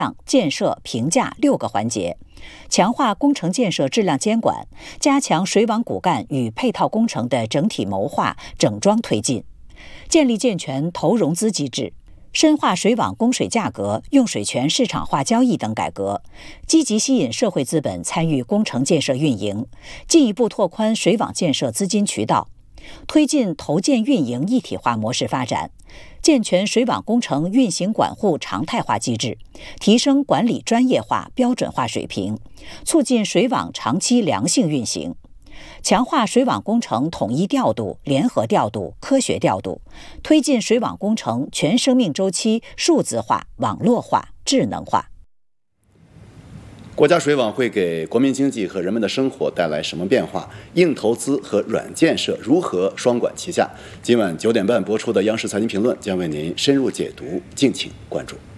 建设、评价6个环节，强化工程建设质量监管，加强水网骨干与配套工程的整体谋划、整装推进，建立健全投融资机制，深化水网供水价格、用水权市场化交易等改革，积极吸引社会资本参与工程建设运营，进一步拓宽水网建设资金渠道，推进投建运营一体化模式发展，健全水网工程运行管护常态化机制，提升管理专业化、标准化水平，促进水网长期良性运行。强化水网工程统一调度、联合调度、科学调度，推进水网工程全生命周期数字化、网络化、智能化。 国家水网会给国民经济和人们的生活带来什么变化？硬投资和软建设如何双管齐下？今晚9点半播出的央视财经评论将为您深入解读，敬请关注。